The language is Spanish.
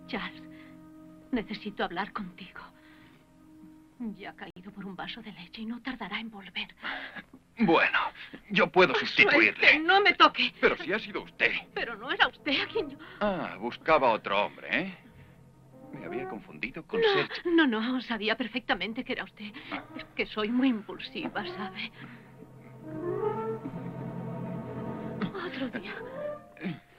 Charles, necesito hablar contigo. Ya ha caído por un vaso de leche y no tardará en volver. Bueno, yo puedo sustituirle. Suelte, no me toque. Pero si ha sido usted. Pero no era usted a quien yo... Ah, buscaba a otro hombre, ¿eh? Me había confundido con Serge. No, sabía perfectamente que era usted. Es que soy muy impulsiva, ¿sabe? Otro día.